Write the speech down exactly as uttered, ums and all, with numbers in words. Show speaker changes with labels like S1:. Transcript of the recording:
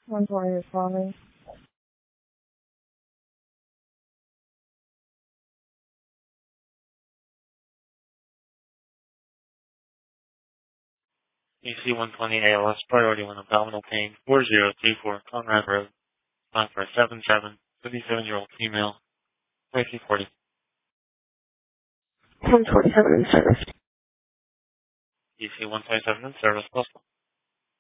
S1: One twenty is calling.
S2: E C one twenty A L S priority one abdominal pain four zero two four Conrad Road. Line for a seven seven, fifty-seven year old female. Tracy forty.
S1: one twenty-seven in service.
S2: E C one twenty-seven in service. Postal.